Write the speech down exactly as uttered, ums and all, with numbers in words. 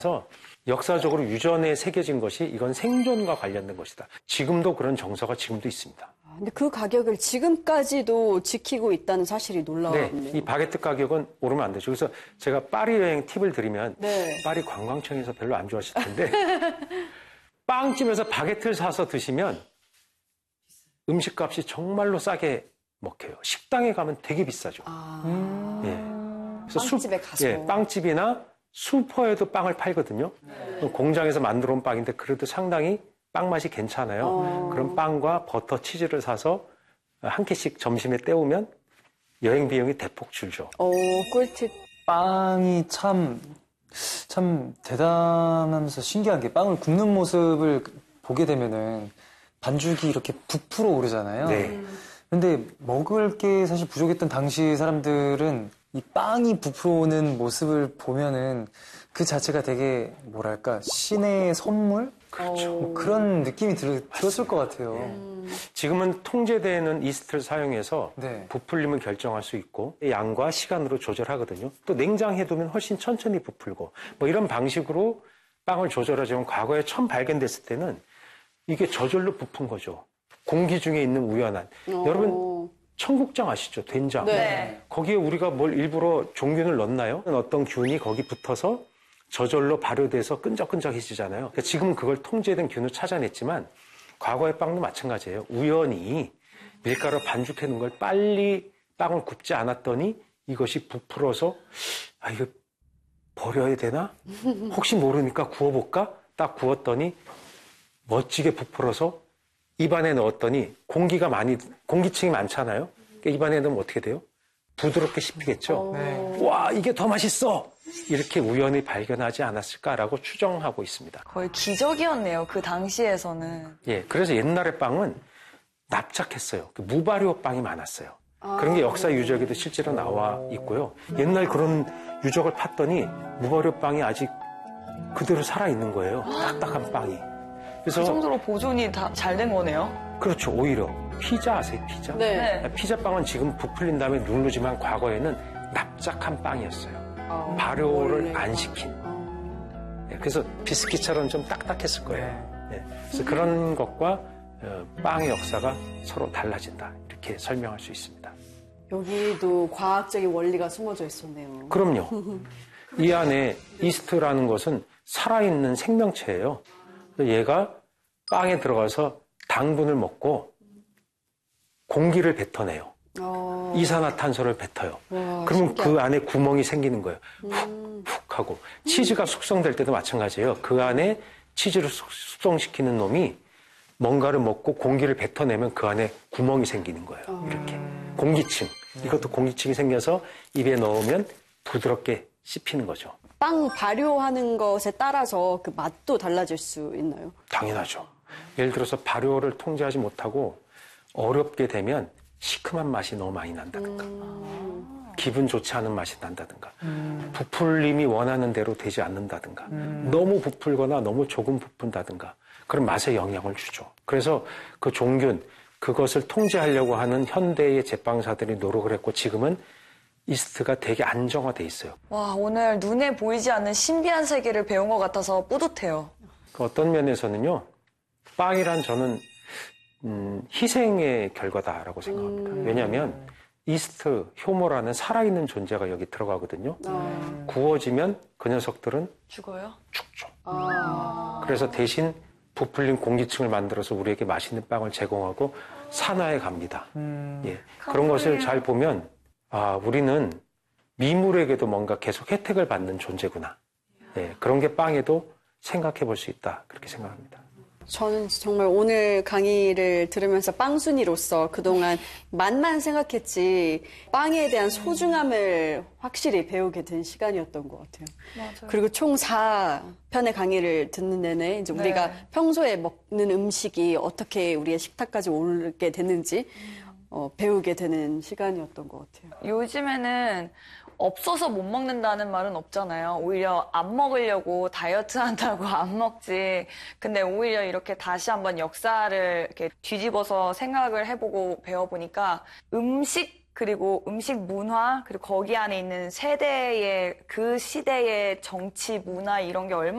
그래서 역사적으로 유전에 새겨진 것이 이건 생존과 관련된 것이다. 지금도 그런 정서가 지금도 있습니다. 근데 그 가격을 지금까지도 지키고 있다는 사실이 놀라웠네요. 네, 이 바게트 가격은 오르면 안 되죠. 그래서 제가 파리 여행 팁을 드리면 네. 파리 관광청에서 별로 안 좋아하실 텐데 빵집에서 바게트를 사서 드시면 음식값이 정말로 싸게 먹혀요. 식당에 가면 되게 비싸죠. 아, 예. 그래서 빵집에 수, 가서. 예, 빵집이나 슈퍼에도 빵을 팔거든요. 네. 공장에서 만들어 온 빵인데 그래도 상당히 빵 맛이 괜찮아요. 어. 그런 빵과 버터, 치즈를 사서 한 끼씩 점심에 때우면 여행 비용이 대폭 줄죠. 오, 꿀팁. 빵이 참, 참 대단하면서 신기한 게 빵을 굽는 모습을 보게 되면은 반죽이 이렇게 부풀어 오르잖아요. 네. 근데 먹을 게 사실 부족했던 당시 사람들은 이 빵이 부풀어오는 모습을 보면은 그 자체가 되게 뭐랄까 신의 선물? 그렇죠. 뭐 그런 느낌이 들, 들었을 것 같아요. 음. 지금은 통제되는 이스트를 사용해서 네. 부풀림을 결정할 수 있고 양과 시간으로 조절하거든요. 또 냉장해두면 훨씬 천천히 부풀고 뭐 이런 방식으로 빵을 조절하지만 과거에 처음 발견됐을 때는 이게 저절로 부푼 거죠. 공기 중에 있는 우연한. 오. 여러분 청국장 아시죠? 된장. 네. 거기에 우리가 뭘 일부러 종균을 넣나요? 어떤 균이 거기 붙어서 저절로 발효돼서 끈적끈적해지잖아요. 그러니까 지금은 그걸 통제된 균을 찾아냈지만 과거의 빵도 마찬가지예요. 우연히 밀가루 반죽해 놓은 걸 빨리 빵을 굽지 않았더니 이것이 부풀어서 아 이거 버려야 되나? 혹시 모르니까 구워볼까? 딱 구웠더니 멋지게 부풀어서 입안에 넣었더니 공기가 많이 공기층이 많잖아요. 그러니까 입안에 넣으면 어떻게 돼요? 부드럽게 씹히겠죠. 네. 와 이게 더 맛있어. 이렇게 우연히 발견하지 않았을까라고 추정하고 있습니다. 거의 기적이었네요. 그 당시에서는. 예, 그래서 옛날의 빵은 납작했어요. 그 무발효 빵이 많았어요. 그런 게 역사 유적에도 실제로 나와 있고요. 옛날 그런 유적을 팠더니 무발효 빵이 아직 그대로 살아있는 거예요. 딱딱한 빵이. 그래서 그 정도로 보존이 다 잘 된 거네요. 그렇죠. 오히려 피자 아세요? 피자? 네. 네. 피자빵은 지금 부풀린 다음에 누르지만 과거에는 납작한 빵이었어요. 아, 발효를 원래. 안 시킨. 예, 그래서 비스킷처럼 좀 딱딱했을 거예요. 예, 그래서 그런 것과 어, 빵의 역사가 서로 달라진다. 이렇게 설명할 수 있습니다. 여기도 과학적인 원리가 숨어져 있었네요. 그럼요. 이 안에 이스트라는 것은 살아있는 생명체예요. 그래서 얘가 빵에 들어가서 당분을 먹고 공기를 뱉어내요. 어... 이산화탄소를 뱉어요. 와, 그러면 신기하다. 그 안에 구멍이 생기는 거예요. 음. 훅 하고. 치즈가 숙성될 때도 마찬가지예요. 그 안에 치즈를 숙- 숙성시키는 놈이 뭔가를 먹고 공기를 뱉어내면 그 안에 구멍이 생기는 거예요. 어. 이렇게. 공기층. 이것도 공기층이 생겨서 입에 넣으면 부드럽게 씹히는 거죠. 빵 발효하는 것에 따라서 그 맛도 달라질 수 있나요? 당연하죠. 예를 들어서 발효를 통제하지 못하고 어렵게 되면 시큼한 맛이 너무 많이 난다든가 음... 기분 좋지 않은 맛이 난다든가 부풀림이 원하는 대로 되지 않는다든가 너무 부풀거나 너무 조금 부푼다든가 그런 맛에 영향을 주죠. 그래서 그 종균 그것을 통제하려고 하는 현대의 제빵사들이 노력을 했고 지금은 이스트가 되게 안정화돼 있어요. 와, 오늘 눈에 보이지 않는 신비한 세계를 배운 것 같아서 뿌듯해요. 그 어떤 면에서는요. 빵이란 저는 음, 희생의 결과다라고 생각합니다. 음. 왜냐하면 이스트, 효모라는 살아있는 존재가 여기 들어가거든요. 아... 구워지면 그 녀석들은 죽어요? 죽죠. 아... 그래서 대신 부풀린 공기층을 만들어서 우리에게 맛있는 빵을 제공하고 산화해 갑니다. 음. 예, 그런 것을 잘 보면 아, 우리는 미물에게도 뭔가 계속 혜택을 받는 존재구나. 예, 그런 게 빵에도 생각해 볼 수 있다. 그렇게 생각합니다. 저는 정말 오늘 강의를 들으면서 빵순이로서 그동안 맛만 생각했지 빵에 대한 소중함을 확실히 배우게 된 시간이었던 것 같아요. 맞아요. 그리고 총 사 편의 강의를 듣는 내내 이제 네. 우리가 평소에 먹는 음식이 어떻게 우리의 식탁까지 오르게 됐는지 어, 배우게 되는 시간이었던 것 같아요. 요즘에는 없어서 못 먹는다는 말은 없잖아요. 오히려 안 먹으려고 다이어트 한다고 안 먹지. 근데 오히려 이렇게 다시 한번 역사를 이렇게 뒤집어서 생각을 해보고 배워보니까 음식 그리고 음식 문화 그리고 거기 안에 있는 세대의 그 시대의 정치 문화 이런 게 얼마나